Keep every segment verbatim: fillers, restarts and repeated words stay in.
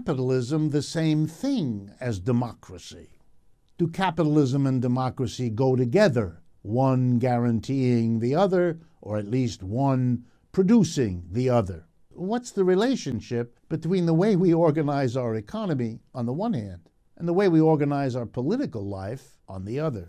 capitalism the same thing as democracy? Do capitalism and democracy go together, one guaranteeing the other, or at least one producing the other? What's the relationship between the way we organize our economy on the one hand and the way we organize our political life on the other?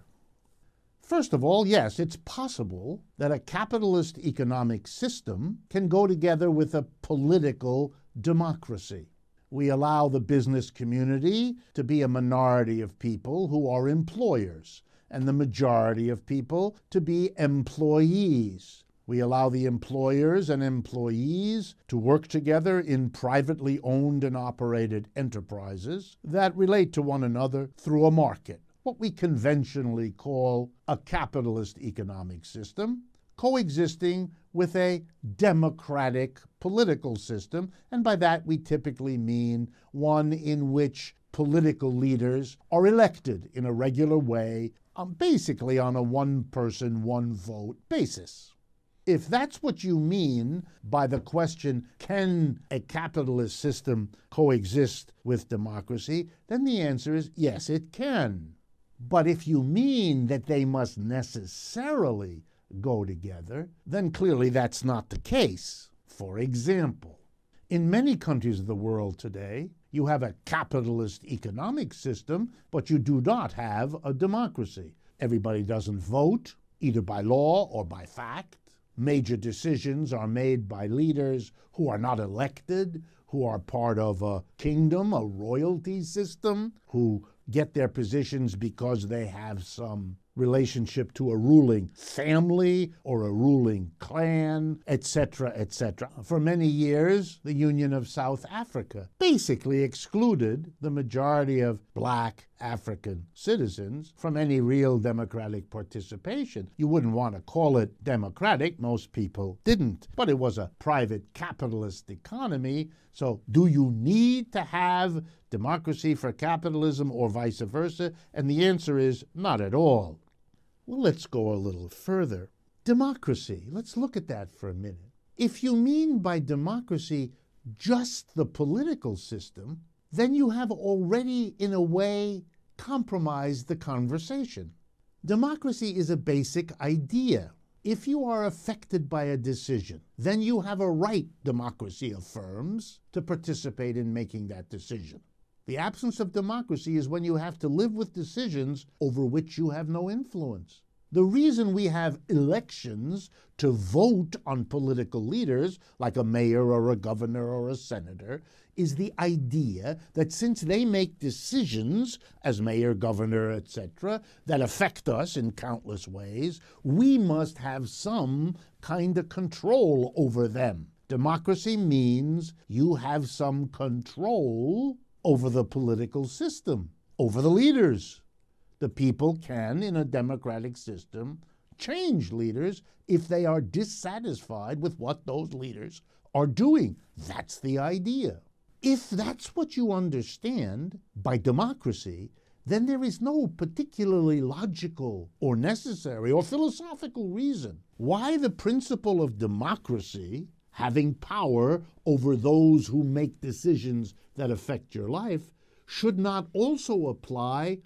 First of all, yes, it's possible that a capitalist economic system can go together with a political democracy. We allow the business community to be a minority of people who are employers, and the majority of people to be employees. We allow the employers and employees to work together in privately owned and operated enterprises that relate to one another through a market, what we conventionally call a capitalist economic system, coexisting with a democratic political system, and by that we typically mean one in which political leaders are elected in a regular way, um, basically on a one-person, one-vote basis. If that's what you mean by the question, can a capitalist system coexist with democracy, then the answer is yes, it can. But if you mean that they must necessarily go together, then clearly that's not the case. For example, in many countries of the world today, you have a capitalist economic system, but you do not have a democracy. Everybody doesn't vote, either by law or by fact. Major decisions are made by leaders who are not elected, who are part of a kingdom, a royalty system, who get their positions because they have some relationship to a ruling family or a ruling clan, et cetera, et cetera. For many years, the Union of South Africa basically excluded the majority of black African citizens from any real democratic participation. You wouldn't want to call it democratic, most people didn't, but it was a private capitalist economy. So do you need to have democracy for capitalism or vice versa? And the answer is not at all. Well, let's go a little further. Democracy, let's look at that for a minute. If you mean by democracy just the political system, then you have already, in a way, compromised the conversation. Democracy is a basic idea. If you are affected by a decision, then you have a right, democracy affirms, to participate in making that decision. The absence of democracy is when you have to live with decisions over which you have no influence. The reason we have elections to vote on political leaders, like a mayor or a governor or a senator, is the idea that since they make decisions, as mayor, governor, et cetera, that affect us in countless ways, we must have some kind of control over them. Democracy means you have some control over the political system, over the leaders. The people can, in a democratic system, change leaders if they are dissatisfied with what those leaders are doing. That's the idea. If that's what you understand by democracy, then there is no particularly logical or necessary or philosophical reason why the principle of democracy, having power over those who make decisions that affect your life, should not also apply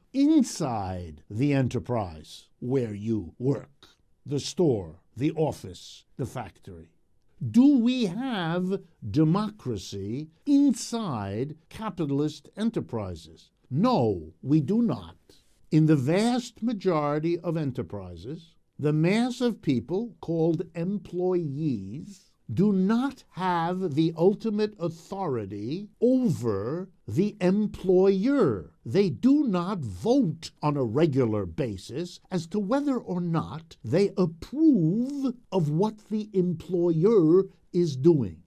inside the enterprise where you work, the store, the office, the factory. Do we have democracy inside capitalist enterprises? No, we do not. In the vast majority of enterprises, the mass of people called employees do not have the ultimate authority over the employer. They do not vote on a regular basis as to whether or not they approve of what the employer is doing.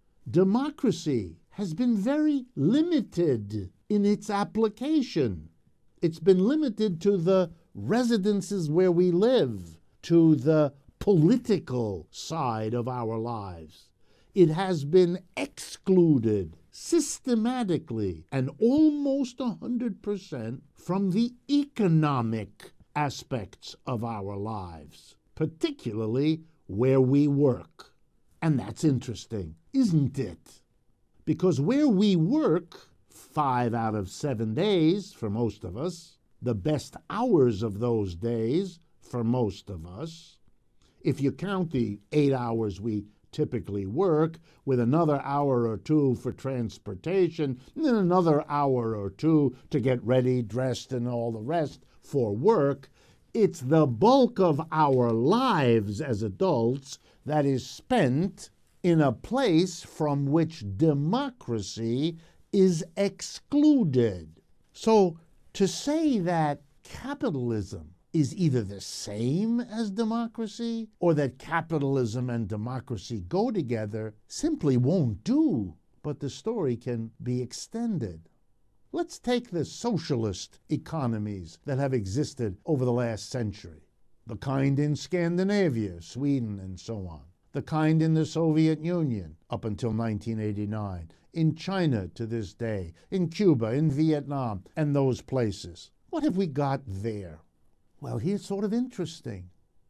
Democracy has been very limited in its application. It's been limited to the residences where we live, to the political side of our lives. It has been excluded systematically and almost one hundred percent from the economic aspects of our lives, particularly where we work. And that's interesting, isn't it? Because where we work, five out of seven days for most of us, the best hours of those days for most of us. If you count the eight hours we typically work, with another hour or two for transportation, and then another hour or two to get ready, dressed, and all the rest for work, it's the bulk of our lives as adults that is spent in a place from which democracy is excluded. So to say that capitalism is either the same as democracy or that capitalism and democracy go together simply won't do. But the story can be extended. Let's take the socialist economies that have existed over the last century. The kind in Scandinavia, Sweden, and so on. The kind in the Soviet Union up until nineteen eighty-nine. In China to this day. In Cuba, in Vietnam, and those places. What have we got there? Well, here's sort of interesting.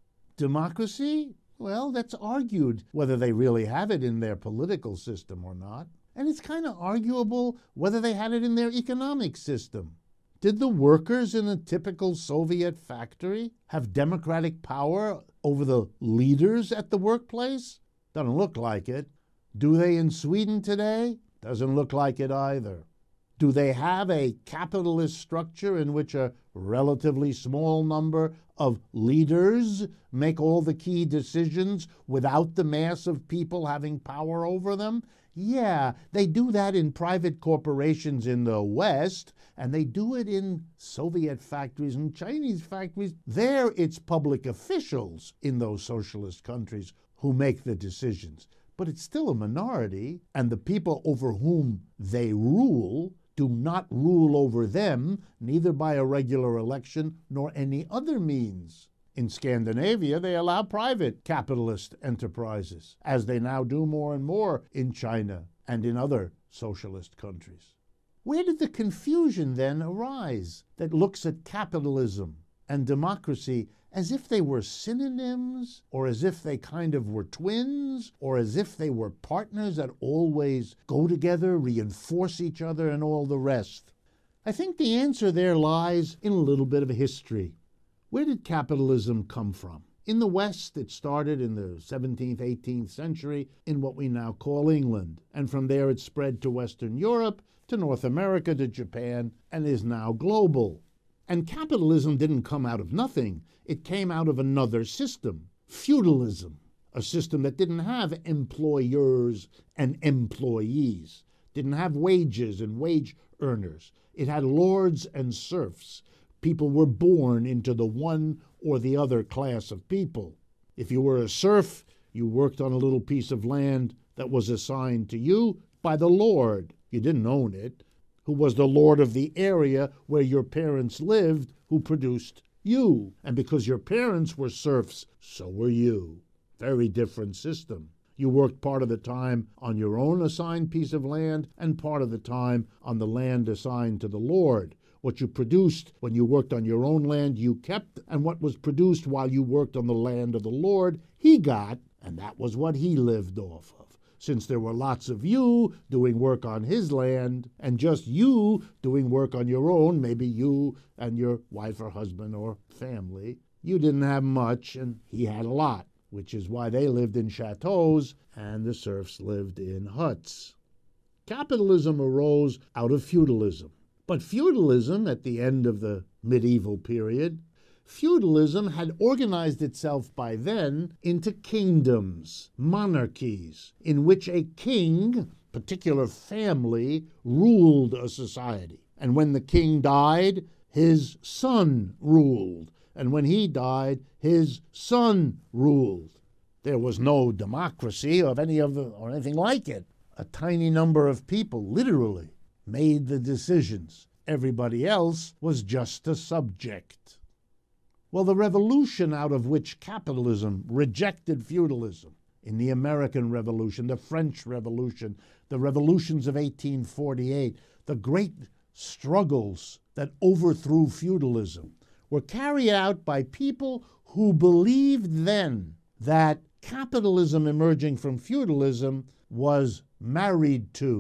Democracy? Well, that's argued whether they really have it in their political system or not. And it's kind of arguable whether they had it in their economic system. Did the workers in a typical Soviet factory have democratic power over the leaders at the workplace? Doesn't look like it. Do they in Sweden today? Doesn't look like it either. Do they have a capitalist structure in which a relatively small number of leaders make all the key decisions without the mass of people having power over them? Yeah, they do that in private corporations in the West, and they do it in Soviet factories and Chinese factories. There it's public officials in those socialist countries who make the decisions. But it's still a minority, and the people over whom they rule do not rule over them, neither by a regular election nor any other means. In Scandinavia, they allow private capitalist enterprises, as they now do more and more in China and in other socialist countries. Where did the confusion then arise that looks at capitalism and democracy as if they were synonyms, or as if they kind of were twins, or as if they were partners that always go together, reinforce each other, and all the rest? I think the answer there lies in a little bit of history. Where did capitalism come from? In the West, it started in the seventeenth, eighteenth century in what we now call England. And from there it spread to Western Europe, to North America, to Japan, and is now global. And capitalism didn't come out of nothing. It came out of another system, feudalism, a system that didn't have employers and employees, didn't have wages and wage earners. It had lords and serfs. People were born into the one or the other class of people. If you were a serf, you worked on a little piece of land that was assigned to you by the lord. You didn't own it. Who was the lord of the area where your parents lived, who produced you. And because your parents were serfs, so were you. Very different system. You worked part of the time on your own assigned piece of land and part of the time on the land assigned to the lord. What you produced when you worked on your own land, you kept, and what was produced while you worked on the land of the lord, he got, and that was what he lived off of. Since there were lots of you doing work on his land, and just you doing work on your own, maybe you and your wife or husband or family, you didn't have much, and he had a lot, which is why they lived in chateaus and the serfs lived in huts. Capitalism arose out of feudalism. But feudalism, at the end of the medieval period, feudalism had organized itself by then into kingdoms, monarchies, in which a king, particular family, ruled a society. And when the king died, his son ruled. And when he died, his son ruled. There was no democracy of any of the, or anything like it. A tiny number of people, literally, made the decisions. Everybody else was just a subject. Well, the revolution out of which capitalism rejected feudalism, in the American Revolution, the French Revolution, the revolutions of eighteen forty-eight, the great struggles that overthrew feudalism, were carried out by people who believed then that capitalism emerging from feudalism was married to,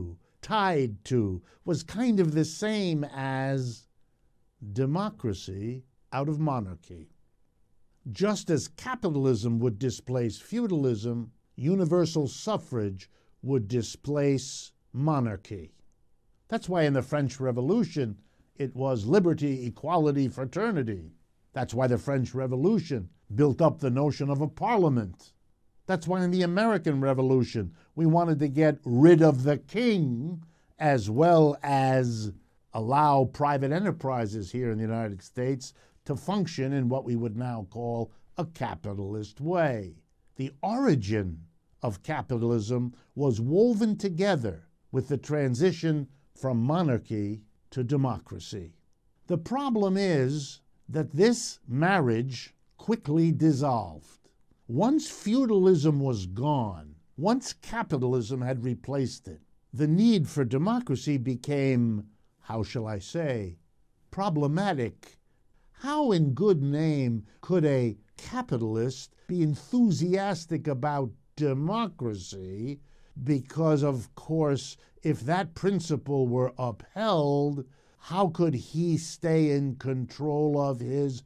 tied to, was kind of the same as democracy out of monarchy. Just as capitalism would displace feudalism, universal suffrage would displace monarchy. That's why in the French Revolution it was liberty, equality, fraternity. That's why the French Revolution built up the notion of a parliament. That's why in the American Revolution we wanted to get rid of the king as well as allow private enterprises here in the United States to function in what we would now call a capitalist way. The origin of capitalism was woven together with the transition from monarchy to democracy. The problem is that this marriage quickly dissolved. Once feudalism was gone, once capitalism had replaced it, the need for democracy became, how shall I say, problematic. How in good name could a capitalist be enthusiastic about democracy? Because, of course, if that principle were upheld, how could he stay in control of his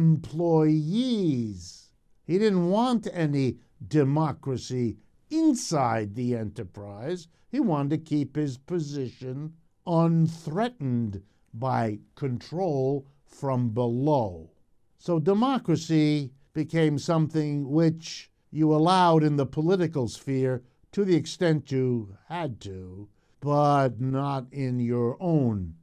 employees? He didn't want any democracy inside the enterprise. He wanted to keep his position unthreatened by control from below. So democracy became something which you allowed in the political sphere to the extent you had to, but not in your own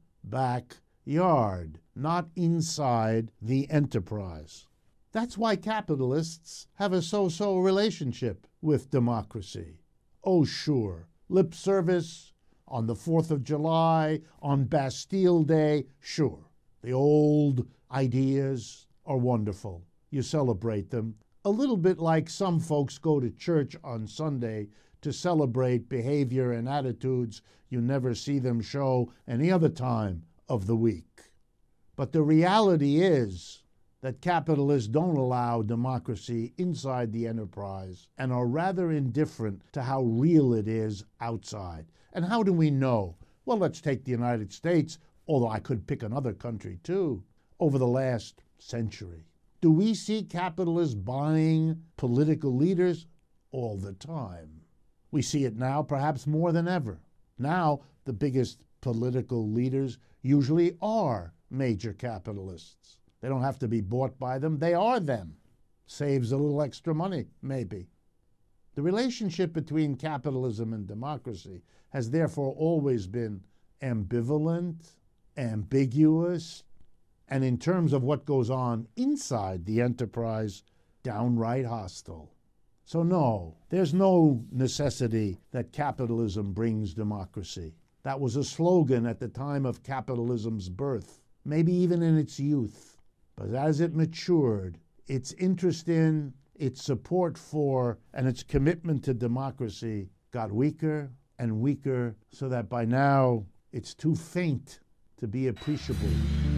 backyard, not inside the enterprise. That's why capitalists have a so-so relationship with democracy. Oh, sure, lip service on the fourth of July, on Bastille Day, sure. The old ideas are wonderful. You celebrate them. A little bit like some folks go to church on Sunday to celebrate behavior and attitudes you never see them show any other time of the week. But the reality is that capitalists don't allow democracy inside the enterprise and are rather indifferent to how real it is outside. And how do we know? Well, let's take the United States, although I could pick another country too, over the last century. Do we see capitalists buying political leaders? All the time. We see it now perhaps more than ever. Now, the biggest political leaders usually are major capitalists. They don't have to be bought by them. They are them. Saves a little extra money, maybe. The relationship between capitalism and democracy has therefore always been ambivalent, ambiguous, and in terms of what goes on inside the enterprise, downright hostile. So no, there's no necessity that capitalism brings democracy. That was a slogan at the time of capitalism's birth, maybe even in its youth. But as it matured, its interest in, its support for, and its commitment to democracy got weaker and weaker, so that by now it's too faint to be appreciable.